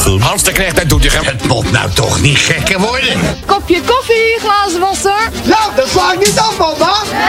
Doetinchem. Hans de Knecht uit Doetinchem. Het moet nou toch niet gekker worden. Kopje koffie, glazen wasser. Nou, dat sla ik niet af, mama.